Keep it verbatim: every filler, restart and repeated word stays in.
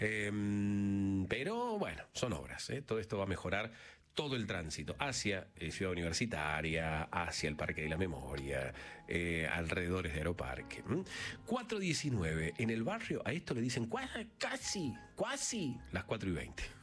Eh, pero bueno, son obras, ¿eh? Todo esto va a mejorar todo el tránsito hacia eh, Ciudad Universitaria, hacia el Parque de la Memoria, eh, alrededores de Aeroparque. ¿m? cuatro diecinueve, en el barrio a esto le dicen cua- casi, casi las cuatro y veinte.